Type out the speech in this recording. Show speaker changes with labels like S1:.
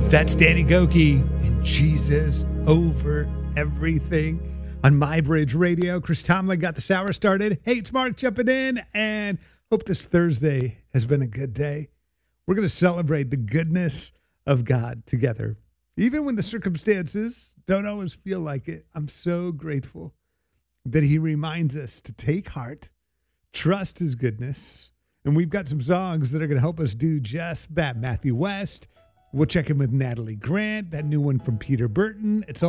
S1: That's Danny Gokey and Jesus Over Everything on MyBridge Radio. Chris Tomlin got this hour started. Hey, it's Mark jumping in, and hope this Thursday has been a good day. We're going to celebrate the goodness of God together. Even when the circumstances don't always feel like it, I'm so grateful that he reminds us to take heart, trust his goodness, and we've got some songs that are going to help us do just that. Matthew West. We'll check in with Natalie Grant, that new one from Peter Burton. It's all